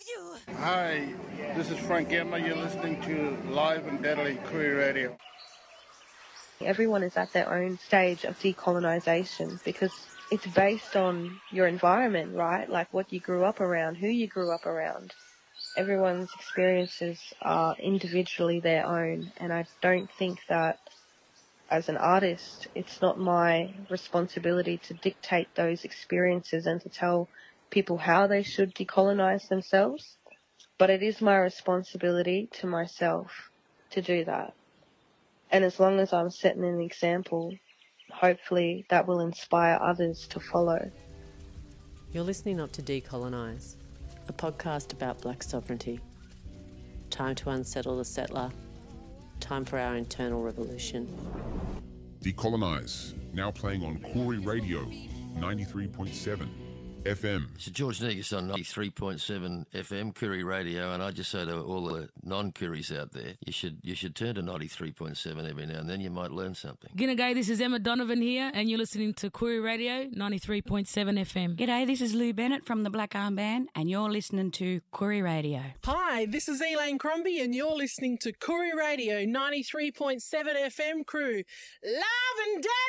you. Hi, this is Frank Emma. You're listening to Live and Deadly Koori Radio. Everyone is at their own stage of decolonisation because it's based on your environment, right? Like what you grew up around, who you grew up around. Everyone's experiences are individually their own, and I don't think that as an artist, it's not my responsibility to dictate those experiences and to tell people how they should decolonise themselves, but it is my responsibility to myself to do that. And as long as I'm setting an example, hopefully that will inspire others to follow. You're listening up to Decolonise, a podcast about black sovereignty. Time to unsettle the settler. Time for our internal revolution. Decolonise, now playing on Koori Radio, 93.7 FM. So George Negus on 93.7 FM, Koori Radio, and I just say to all the non-Kooris out there, you should turn to 93.7 every now and then, you might learn something. G'day, this is Emma Donovan here, and you're listening to Koori Radio, 93.7 FM. G'day, this is Lou Bennett from the Black Arm Band, and you're listening to Koori Radio. Hi, this is Elaine Crombie, and you're listening to Koori Radio, 93.7 FM crew. Love and